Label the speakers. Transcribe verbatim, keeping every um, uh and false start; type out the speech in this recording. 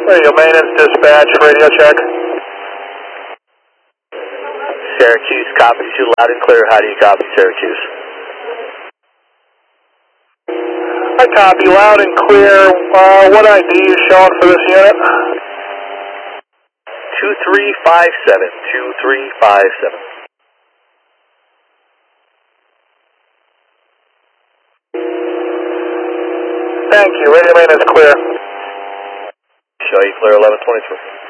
Speaker 1: Radio maintenance dispatch, radio check.
Speaker 2: Syracuse, copy you loud and clear. How do you copy, Syracuse?
Speaker 1: I copy loud and clear. Uh, what I D is showing for this unit?
Speaker 2: two three five seven, two three five seven.
Speaker 1: Thank you. Radio maintenance clear.
Speaker 2: Show you clear eleven twenty-three.